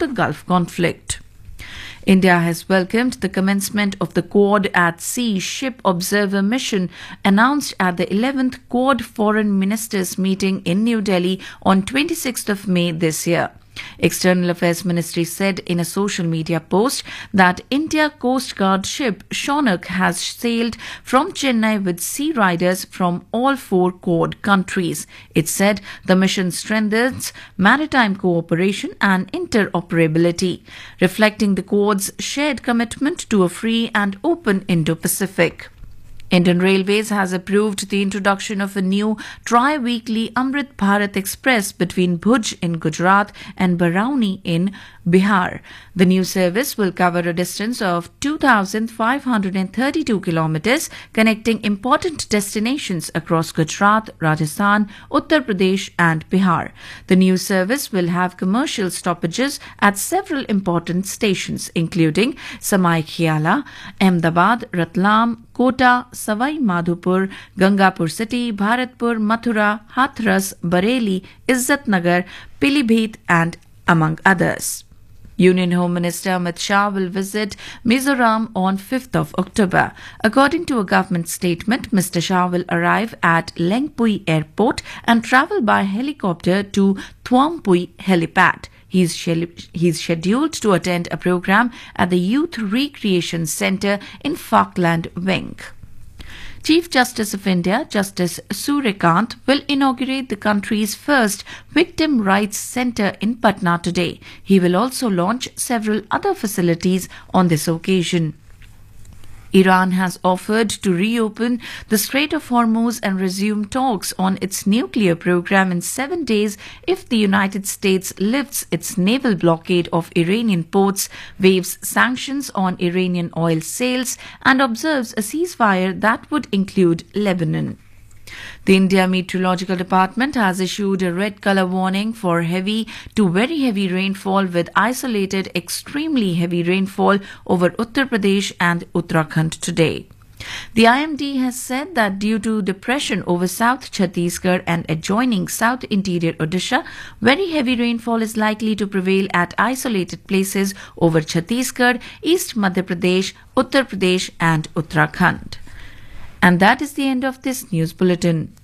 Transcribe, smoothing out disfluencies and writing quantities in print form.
the Gulf conflict. India has welcomed the commencement of the Quad at Sea Ship Observer Mission announced at the 11th Quad Foreign Ministers meeting in New Delhi on 26th of May this year. External Affairs Ministry said in a social media post that India Coast Guard ship Shaunak has sailed from Chennai with sea riders from all 4 Quad countries. It said the mission strengthens maritime cooperation and interoperability, reflecting the Quad's shared commitment to a free and open Indo-Pacific. Indian Railways has approved the introduction of a new tri-weekly Amrit Bharat Express between Bhuj in Gujarat and Barauni in Bihar. The new service will cover a distance of 2,532 kilometers, connecting important destinations across Gujarat, Rajasthan, Uttar Pradesh and Bihar. The new service will have commercial stoppages at several important stations, including Samai Khiala, Ahmedabad, Ratlam, Kota, Savai Madhopur, Gangapur City, Bharatpur, Mathura, Hathras, Bareilly, Izzat Nagar, Pilibhit and among others. Union Home Minister Amit Shah will visit Mizoram on 5th of October. According to a government statement, Mr. Shah will arrive at Lengpui Airport and travel by helicopter to Thuampui Helipad. He is scheduled to attend a program at the Youth Recreation Centre in Falkland Wing. Chief Justice of India, Justice Suryakant, will inaugurate the country's first Victim Rights Centre in Patna today. He will also launch several other facilities on this occasion. Iran has offered to reopen the Strait of Hormuz and resume talks on its nuclear program in 7 days if the United States lifts its naval blockade of Iranian ports, waives sanctions on Iranian oil sales, and observes a ceasefire that would include Lebanon. The India Meteorological Department has issued a red colour warning for heavy to very heavy rainfall with isolated extremely heavy rainfall over Uttar Pradesh and Uttarakhand today. The IMD has said that due to depression over South Chhattisgarh and adjoining South Interior Odisha, very heavy rainfall is likely to prevail at isolated places over Chhattisgarh, East Madhya Pradesh, Uttar Pradesh and Uttarakhand. And that is the end of this news bulletin.